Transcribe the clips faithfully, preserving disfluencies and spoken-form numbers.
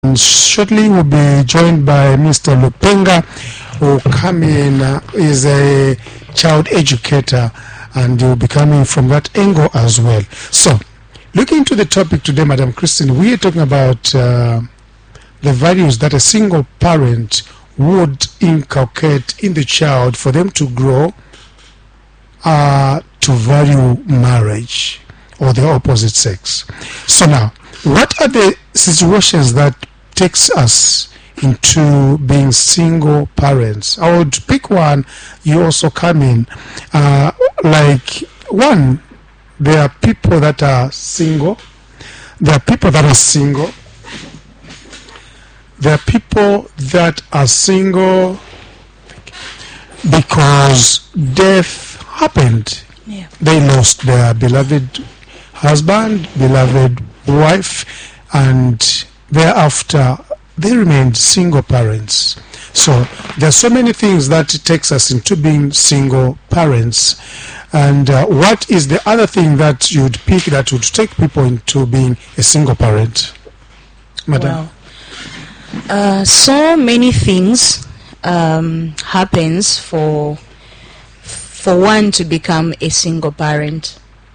And shortly we'll be joined by Mister Lupenga, who come in uh, is a child educator, and he will be coming from that angle as well. So, looking into the topic today, Madam Christine, we are talking about uh, the values that a single parent would inculcate in the child for them to grow uh, to value marriage or the opposite sex. So now, what are the situations that takes us into being single parents? I would pick one. You also come in uh, like one. There are people that are single. There are people that are single. There are people that are single because death happened. Yeah. They lost their beloved husband, beloved wife, and thereafter they remained single parents. So there are so many things that it takes us into being single parents. And uh, what is the other thing that you'd pick that would take people into being a single parent, Madam? Well, uh, so many things um, happens for for one to become a single parent.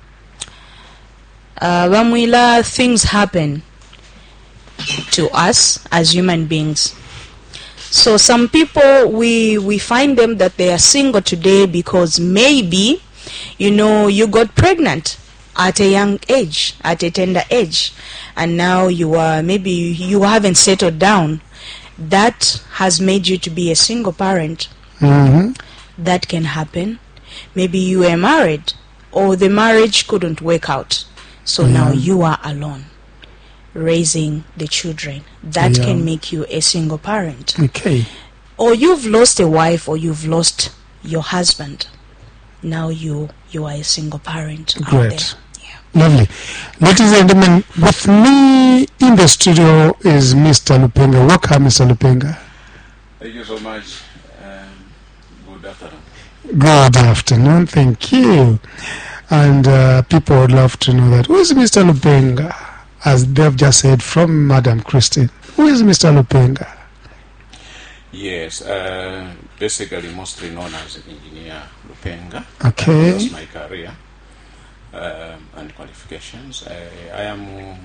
Uh, Bamwila, things happen to us as human beings. So some people, we we find them that they are single today because maybe, you know, you got pregnant at a young age, at a tender age, and now you are, maybe you haven't settled down. That has made you to be a single parent. Mm-hmm. That can happen. Maybe you were married, or the marriage couldn't work out. So yeah. now you are alone, raising the children. That yeah. can make you a single parent. Okay. Or you've lost a wife, or you've lost your husband. Now you you are a single parent out Great. there. Yeah. Lovely. Ladies and gentlemen, with me in the studio is Mister Lupenga. Welcome, Mister Lupenga. Thank you so much. Um, good afternoon. Good afternoon. Thank you. And uh, people would love to know that. Who is Mister Lupenga? As they've just said from Madam Christine. Who is Mister Lupenga? Yes, uh, basically mostly known as Engineer Lupenga. Okay. That's my career um, and qualifications. Uh, I am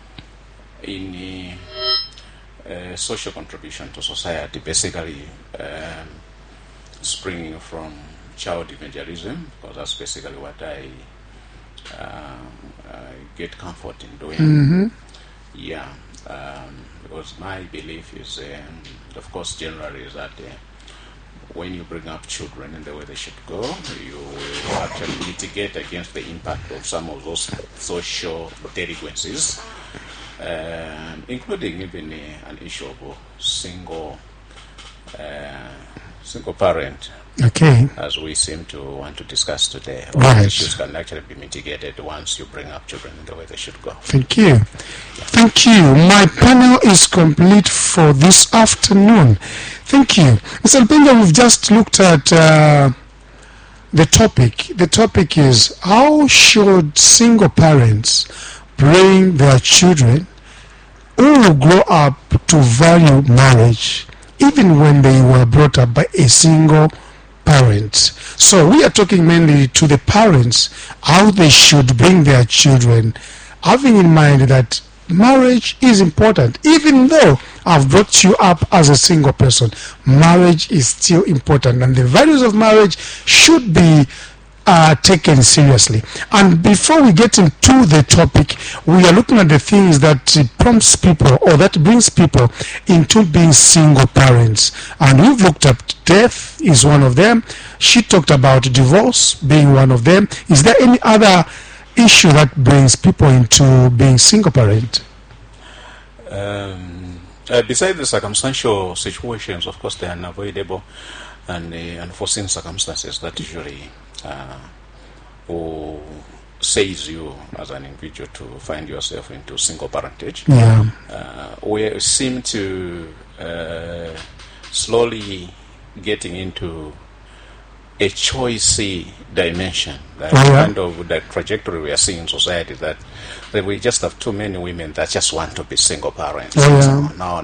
in uh, social contribution to society, basically um, springing from child evangelism, because that's basically what I, um, I get comfort in doing. Mm-hmm. Yeah, um, because my belief is, um, of course, generally is that uh, when you bring up children in the way they should go, you will actually mitigate against the impact of some of those social delinquencies, um, including even uh, an issue of a single, uh, single parent. Okay. As we seem to want to discuss today. Right. Issues can actually be mitigated once you bring up children in the way they should go. Thank you. Thank you. My panel is complete for this afternoon. Thank you. Mister Lupenga, we've just looked at uh, the topic. The topic is, how should single parents bring their children who will grow up to value marriage even when they were brought up by a single parents. So we are talking mainly to the parents, how they should bring their children, having in mind that marriage is important. Even though I've brought you up as a single person, marriage is still important, and the values of marriage should be uh, taken seriously. And before we get into the topic, we are looking at the things that uh, prompts people, or that brings people into being single parents. And we've looked at death is one of them. She talked about divorce being one of them. Is there any other issue that brings people into being single parent? Um, uh, besides the circumstantial situations, of course, they are unavoidable and uh, unforeseen circumstances that usually uh, will says you as an individual to find yourself into single parentage. Yeah. Uh, we seem to uh, slowly getting into a choice dimension. The Oh, yeah. kind of the trajectory we are seeing in society, that, that we just have too many women that just want to be single parents. Oh, yeah. So now